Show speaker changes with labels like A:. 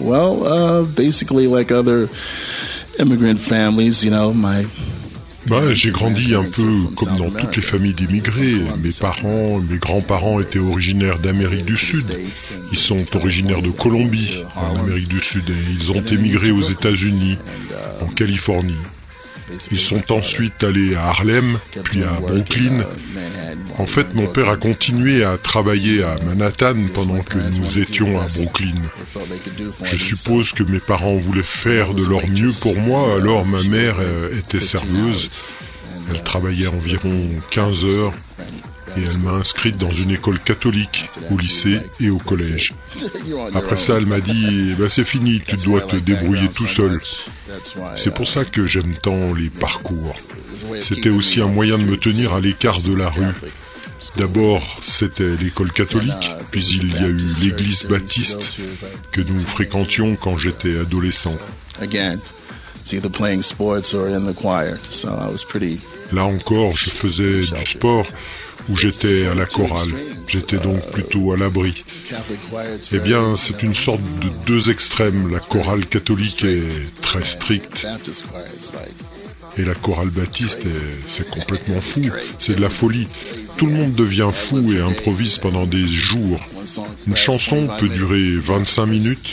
A: Basically like other immigrant families,
B: J'ai grandi un peu comme dans toutes les familles d'immigrés. Mes parents, mes grands-parents étaient originaires d'Amérique du Sud. Ils sont originaires de Colombie, en Amérique du Sud, et ils ont émigré aux États-Unis, en Californie. Ils sont ensuite allés à Harlem, puis à Brooklyn. En fait, mon père a continué à travailler à Manhattan pendant que nous étions à Brooklyn. Je suppose que mes parents voulaient faire de leur mieux pour moi, alors ma mère était serveuse. Elle travaillait environ 15 heures et elle m'a inscrite dans une école catholique, au lycée et au collège. Après ça, elle m'a dit « c'est fini, tu dois te débrouiller tout seul ». C'est pour ça que j'aime tant les parcours. C'était aussi un moyen de me tenir à l'écart de la rue. D'abord, c'était l'école catholique, puis il y a eu l'église baptiste que nous fréquentions quand j'étais adolescent. Là encore, je faisais du sport où j'étais à la chorale. J'étais donc plutôt à l'abri. Eh bien, c'est une sorte de deux extrêmes. La chorale catholique est très stricte. Et la chorale baptiste, c'est complètement fou. C'est de la folie. Tout le monde devient fou et improvise pendant des jours. Une chanson peut durer 25 minutes,